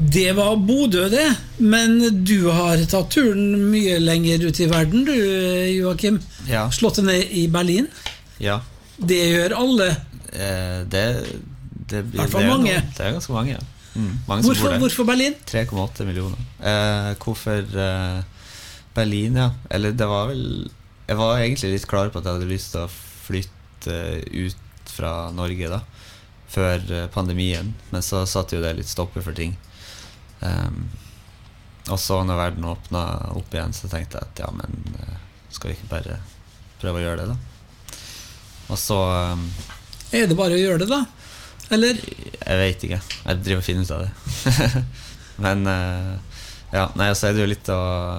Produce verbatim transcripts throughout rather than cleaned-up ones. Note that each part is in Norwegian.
Det var Bodø det, men du har tatt turen mye lenger ut i verden, du, Joakim. Ja. Slått deg ned i Berlin. Ja. Det gjør alle. Eh, det, det, I hvert fall mange. Noe, det er ganske mange, ja. Mm, mange hvorfor, hvorfor Berlin? tre komma åtte millioner. Eh, hvorfor eh, Berlin, ja. Eller det var vel... Jeg var egentlig litt klar på at jeg hadde lyst til å flytte ut fra Norge da, før pandemien, men så satt jo det litt stopper for ting. Um, og så når verden åpnet opp igjen, så tenkte jeg at ja, men skal vi ikke bare prøve å gjøre det da? Og så um, Er det bare å gjøre det da? Eller? Jeg vet ikke, jeg driver og finner ut av det. Men uh, ja, nei, så er det jo litt å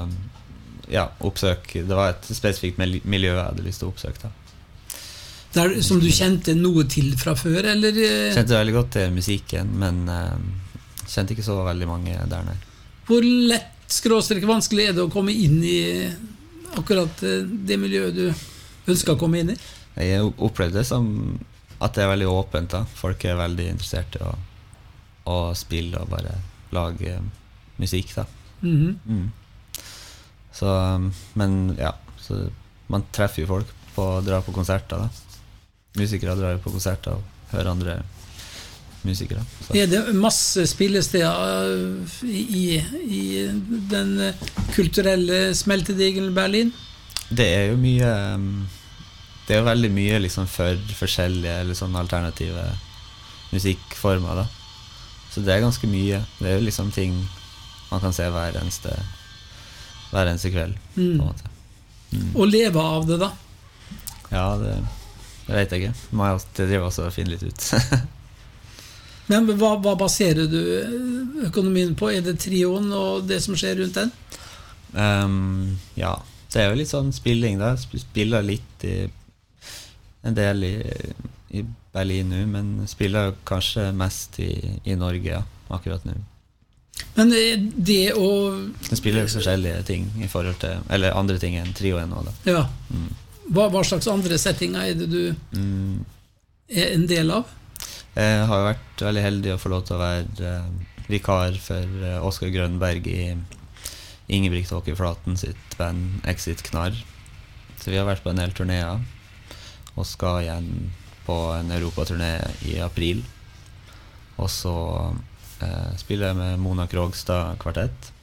ja, oppsøke. Det var et spesifikt miljø jeg hadde lyst til å oppsøke da. Der, som du kjente noe til fra før, eller? Kjente veldig godt til musikken, men uh, kjente ikke så veldig mange der nede. Hvor lett, skråstrek vanskelig er det å komme inn i akkurat det miljøet du ønsker å komme inn i? Jeg opplevde det som at det er veldig åpent da. Folk er veldig interessert i å, å spille og bare lage musikk da. Mm-hmm. Mm. Så, men ja, så man treffer jo folk på å dra på konserter da. Musikere drar jo på konserter og hører andre musikere. Så. Er det masse spillesteder i, i den kulturelle smeltedigelen Berlin? Det er jo mye det er jo veldig mye liksom for forskjellige eller sånn alternative musikkformer da. Så det er ganske mye. Det er jo liksom ting man kan se hver eneste hver eneste kveld mm. på en måte. Mm. Og leve av det da? Ja, det, det vet jeg ikke. Må jeg det driver også å finne litt ut. Men hva, hva baserer du økonomien på? Er det trioen og det som skjer rundt den? Um, ja, det er jo litt sånn spilling da. Spiller litt i en del i, i Berlin nu, men spiller kanskje mest i, i Norge ja, akkurat nu. Men det å... Den spiller jo forskjellige ting i forhold til, eller andre ting enn trioen nå da. Ja. Mm. Hva, hva slags andre settinger er det du mm. er en del av? Jeg har jo vært veldig heldig å få lov til å være uh, vikar for uh, Oskar Grønberg i Ingebrigt Åkerflaten sitt band Exit Knarr. Så vi har vært på en del turnéer og skal igjen på en Europaturné i april. Og så uh, spiller jeg med Mona Krogstad kvartett.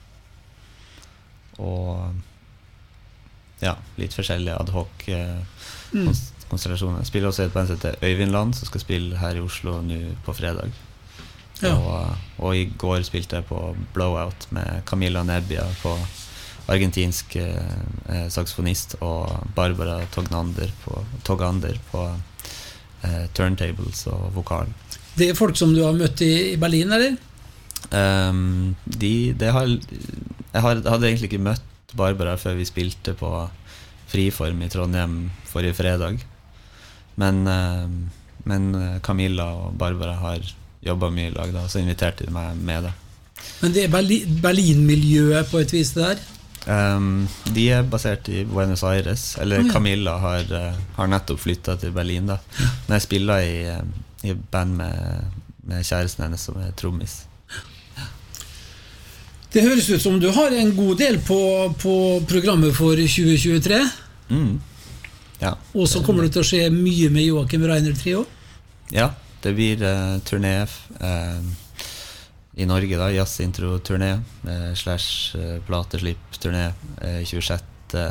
Og ja, litt forskjellige ad hoc uh, mm. konstellasjoner. Jeg spiller også et band som heter Øyvindland, som skal spille her i Oslo nå på fredag. Ja. Og, og i går spilte jeg på Blowout med Camilla Nebbia på argentinsk eh, saxofonist og Barbara Tognander på, Togander på eh, turntables og vokal. Det er folk som du har møtt i, i Berlin, eller? Um, de, det har, jeg har, hadde egentlig ikke møtt Barbara før vi spilte på Friform i Trondheim forrige fredag. Men, men Camilla og Barbara har jobbet mye i lag da, så inviterte de meg med det. Men det er Berlin, Berlin-miljøet på et vis der? Um, de er basert i Buenos Aires, eller oh, ja. Camilla har, har nettopp flyttet til Berlin da. Men jeg spiller i, i band med, med kjæresten hennes som er trommis. Det høres ut som du har en god del på, på programmet for tjue tjuetre. Mm. Ja. Og så kommer det til å skje mye med Joakim Reiner Trio? Ja, det blir uh, turné uh, i Norge da, jazz-intro-turné uh, slash uh, plateslipp-turné uh, tjuesjette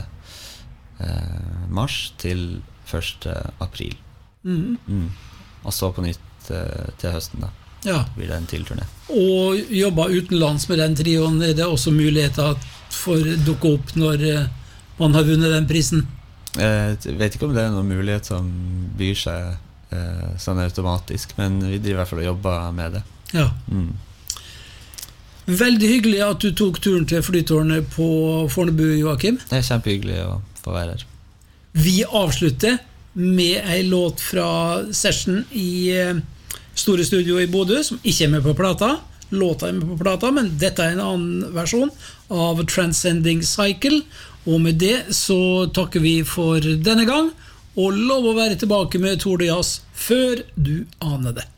mars til første april. Mm. Mm. Og så på nytt uh, til høsten da. Ja. Blir det en til turné. Og jobba utenlands med den trioen, er det også muligheter for å dukke opp når uh, man har vunnet den prisen? Jeg vet ikke om det er noen mulighet som byr seg eh, sånn automatisk, men vi driver i hvert fall og jobber med det. Ja. Mm. Veldig hyggelig at du tok turen til flytårnet på Fornebu, Joakim. Det er kjempehyggelig å få være her. Vi avslutter med en låt fra Session i Store Studio i Bodø, som ikke er med på plata. Låta er med på plata, men dette er en annen versjon av Transcending Cycle. Og med det så takker vi for denne gang, og lov å være tilbake med Tour de Jazz før du aner det.